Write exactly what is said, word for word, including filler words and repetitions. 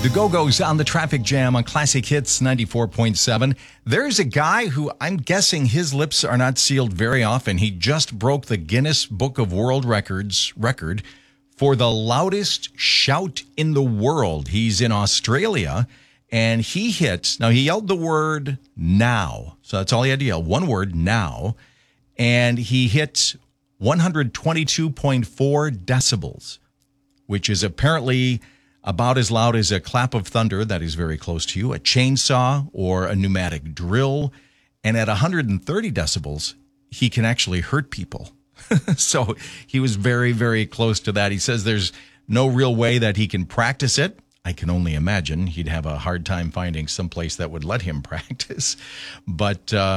The Go-Go's on the traffic jam on Classic Hits ninety-four point seven. There's a guy who I'm guessing his lips are not sealed very often. He just broke the Guinness Book of World Records record for the loudest shout in the world. He's in Australia, and he hit, now he yelled the word now. So that's all he had to yell, one word, now. And he hit one hundred twenty-two point four decibels, which is apparently about as loud as a clap of thunder that is very close to you, a chainsaw, or a pneumatic drill. And at one hundred thirty decibels, he can actually hurt people. So he was very, very close to that. He says there's no real way that he can practice it. I can only imagine he'd have a hard time finding someplace that would let him practice. But uh